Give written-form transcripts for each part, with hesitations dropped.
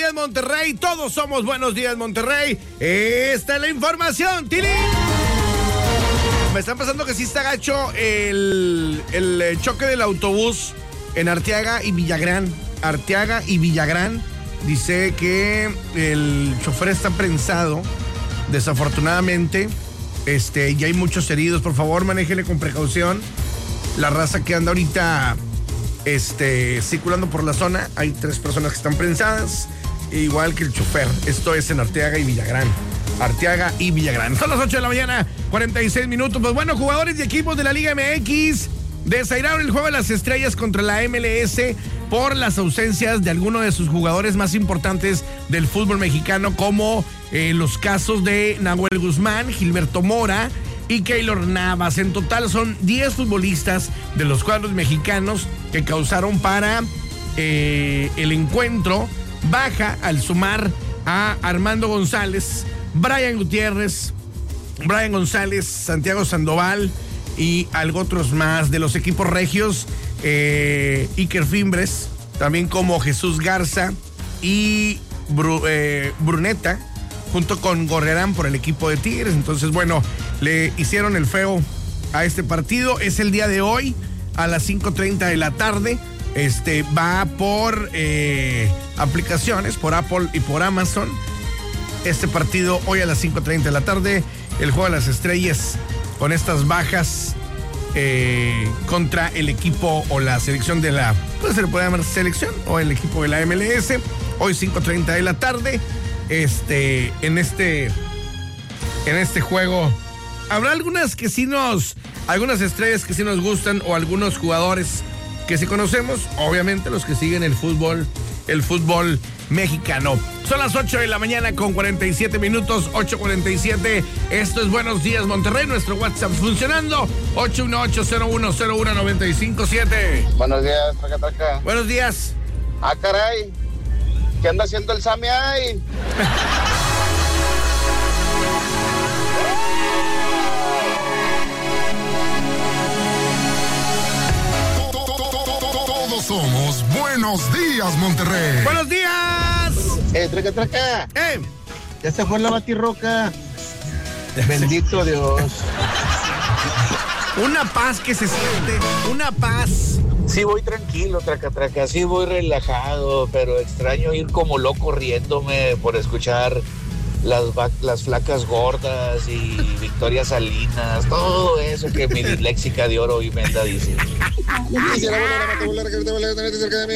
días, Monterrey. Todos somos buenos días, Monterrey. Esta es la información, Tili. Me están pasando que sí está gacho el choque del autobús en Arteaga y Villagrán. Arteaga y Villagrán. Dice que el chofer está prensado, desafortunadamente. Ya hay muchos heridos. Por favor, manéjele con precaución. La raza que anda ahorita circulando por la zona, hay 3 personas que están prensadas, igual que el chofer. Esto es en Arteaga y Villagrán. Arteaga y Villagrán. Son las 8 de la mañana, 46 minutos. Pues bueno, jugadores y equipos de la Liga MX desairaron el juego de las estrellas contra la MLS por las ausencias de algunos de sus jugadores más importantes del fútbol mexicano, como los casos de Nahuel Guzmán, Gilberto Mora y Keylor Navas. En total son 10 futbolistas de los cuadros mexicanos que causaron para el encuentro baja, al sumar a Armando González, Brian Gutiérrez, Brian González, Santiago Sandoval y algo otros más de los equipos regios. Iker Fimbres, también como Jesús Garza y Bruneta, junto con Gorrerán por el equipo de Tigres. Entonces, bueno, le hicieron el feo a este partido. Es el día de hoy a las 5:30 de la tarde. Va por aplicaciones, por Apple y por Amazon. Este partido hoy a las 5:30 de la tarde. El juego de las estrellas con estas bajas contra el equipo o la selección de la, pues se le puede llamar selección, o el equipo de la MLS. Hoy 5:30 de la tarde. En este juego habrá algunas estrellas que sí nos gustan, o algunos jugadores que sí conocemos, obviamente los que siguen el fútbol mexicano. Son las 8 de la mañana con 47 minutos, 8:47. Esto es Buenos Días, Monterrey. Nuestro WhatsApp funcionando, 818-0101-957. Buenos días, traca. Buenos días. Ah, caray. ¿Qué anda haciendo el Sammy ahí? Todos somos Buenos Días, Monterrey. ¡Buenos días! Traca. Ya se fue la batirroca. Bendito Dios. Una paz que se siente, una paz. Sí voy tranquilo, traca, sí voy relajado, pero extraño ir como loco riéndome por escuchar las flacas gordas y Victoria Salinas, todo eso que mi disléxica de oro y Menda dice. Quisiera volar a que te volar cerca de mí.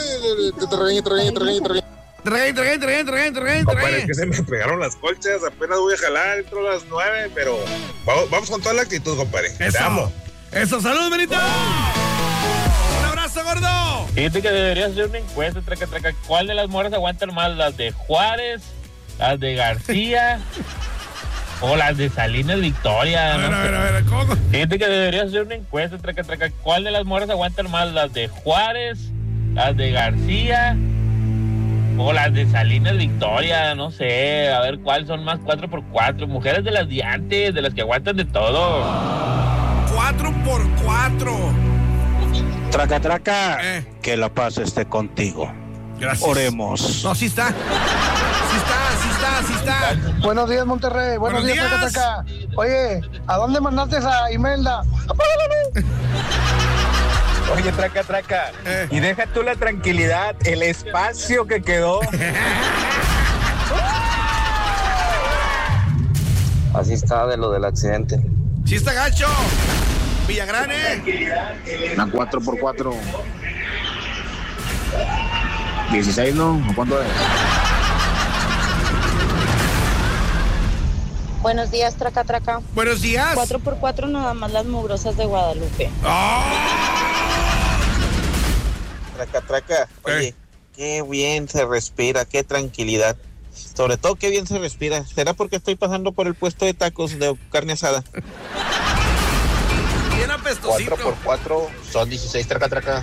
Compadre, es que se me pegaron las colchas, apenas voy a jalar, entro a las 9, pero vamos con toda la actitud, compadre. Eso. Te amo. Eso, salud, Benito. Un abrazo, gordo. Fíjate que deberías hacer una encuesta, traca. ¿Cuál de las morras aguantan más? ¿Las de Juárez, las de García o las de Salinas Victoria? A ver, ¿cómo? Fíjate que deberías hacer una encuesta, traca. ¿Cuál de las morras aguantan más? ¿Las de Juárez, las de García o las de Salinas Victoria? No sé, a ver cuál son más 4x4. Mujeres de las de antes, de las que aguantan de todo. 4x4. Traca, que la paz esté contigo. Gracias. Oremos. No, sí está. Buenos días, Monterrey. Buenos días, traca. Oye, ¿a dónde mandaste a Imelda? Oye, traca. Y deja tú la tranquilidad, el espacio que quedó. Así está de lo del accidente. Sí está gacho. Villagrán, Una 4x4. 16, ¿no? ¿Cuánto es? Buenos días, traca. Buenos días. 4x4 nada más las mugrosas de Guadalupe. Traca. Oye, qué bien se respira, qué tranquilidad. Sobre todo, qué bien se respira. ¿Será porque estoy pasando por el puesto de tacos de carne asada? Bien apestosito. 4x4 son 16, traca.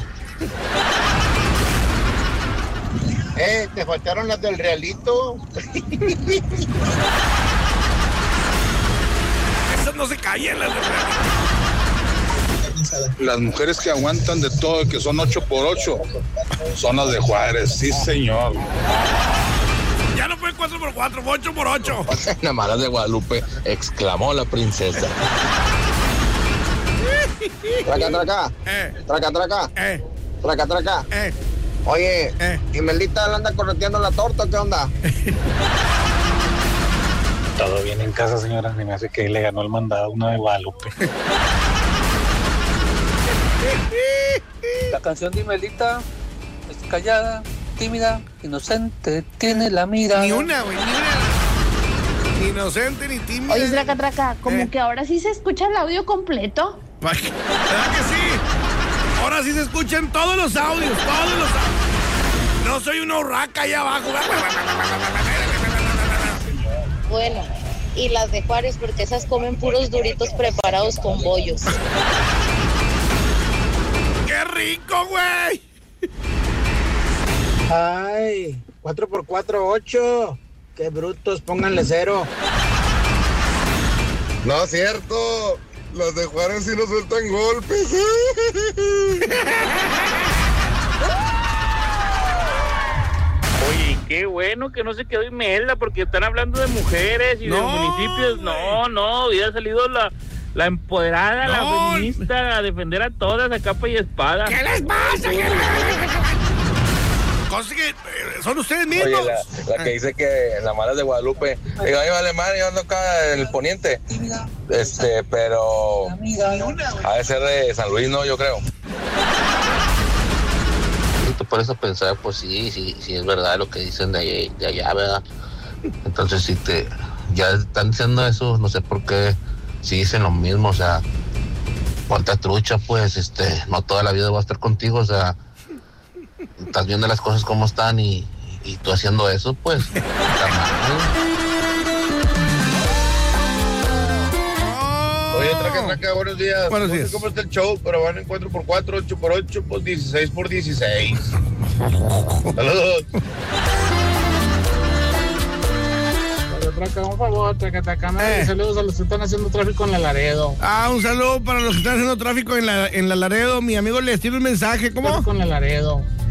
Te faltaron las del Realito. Esas no se callan, las de Realito. Las mujeres que aguantan de todo, que son 8x8, son las de Juárez, sí, señor. Ya no fue 4x4, fue 8x8. Enamoradas de Guadalupe, exclamó la princesa. Traca, traca. Traca, traca. Traca, traca. Oye, Imelita le anda correteando la torta, ¿qué onda? Todo bien en casa, señora. Se me hace que le ganó el mandado una de Guadalupe. La canción de Imelita es callada, tímida, inocente, tiene la mirada. Ni una, güey, ni una. Ni inocente ni tímida. Oye, Traca, Traca, como que ahora sí se escucha el audio completo. ¿Verdad que sí? Ahora sí se escuchan todos los audios, No soy una urraca allá abajo. Bueno, y las de Juárez, porque esas comen puros duritos preparados con bollos. ¡Qué rico, güey! Ay, 4x4, 8. Qué brutos, pónganle 0. No es cierto. Las de Juárez sí nos sueltan golpes. Oye, qué bueno que no se quedó Imelda, porque están hablando de mujeres y de municipios. No, hubiera salido la empoderada, la feminista, a defender a todas a capa y espada. ¿Qué les pasa? Cosas que son ustedes mismos. Oye, la que dice que en las malas de Guadalupe, digo, ahí vale madre, yo ando acá en el poniente, pero ha de ser de San Luis, no, yo creo. Si te pones a pensar, pues sí es verdad lo que dicen de allá, ¿verdad? Entonces si ya están diciendo eso, no sé por qué, si dicen lo mismo, o sea, ponte trucha, pues, no toda la vida voy a estar contigo, o sea, estás viendo las cosas como están y tú haciendo eso, pues, está mal. Oye, Traca, buenos días. Buenos días. No sé cómo está el show, pero van en 4x4, 8x8, pues 16x16. Saludos. Traca, un favor, Traca, saludos a los que están haciendo tráfico en la Laredo. Un saludo para los que están haciendo tráfico en la Laredo. Mi amigo les tiene un mensaje, ¿cómo? Tráfico en la Laredo.